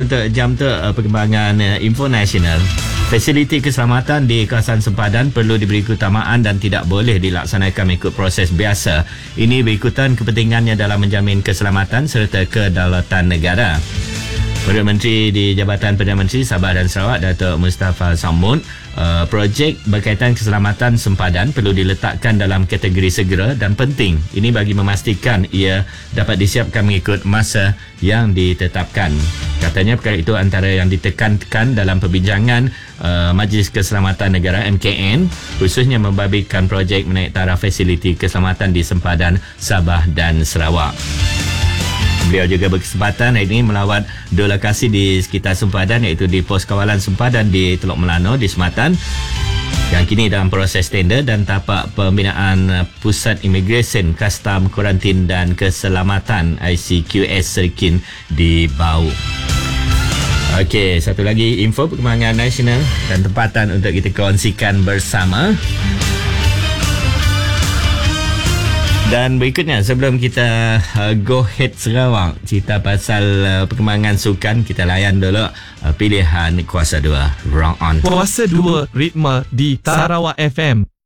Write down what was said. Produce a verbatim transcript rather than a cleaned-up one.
untuk jam tu uh, perkembangan uh, info nasional. Fasiliti keselamatan di kawasan sempadan perlu diberi keutamaan dan tidak boleh dilaksanakan mengikut proses biasa. Ini berikutan kepentingannya dalam menjamin keselamatan serta kedaulatan negara. Perdana Menteri di Jabatan Perdana Menteri Sabah dan Sarawak, Datuk Mustafa Samud, uh, projek berkaitan keselamatan sempadan perlu diletakkan dalam kategori segera dan penting. Ini bagi memastikan ia dapat disiapkan mengikut masa yang ditetapkan. Katanya perkara itu antara yang ditekankan dalam perbincangan uh, Majlis Keselamatan Negara M K N, khususnya membabitkan projek menaik taraf fasiliti keselamatan di sempadan Sabah dan Sarawak. Beliau juga berkesempatan hari ini melawat dua lokasi di sekitar sempadan, iaitu di Pos Kawalan Sempadan di Teluk Melano di Sematan yang kini dalam proses tender, dan tapak pembinaan Pusat Imigresen, Kastam, Kuarantin dan Keselamatan I C Q S Serkin di Bau. Okey, satu lagi info perkembangan nasional dan tempatan untuk kita kongsikan bersama. Dan berikutnya, sebelum kita uh, go head Sarawak, cerita pasal uh, perkembangan sukan, kita layan dulu uh, pilihan Kuasa dua, Rock On. Kuasa dua Ritma di Sarawak F M.